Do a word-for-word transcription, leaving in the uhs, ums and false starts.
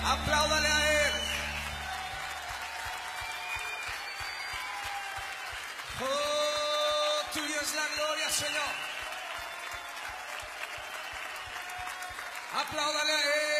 Apláudale a Él. Oh, tuya es la gloria, Señor. Apláudale a Él.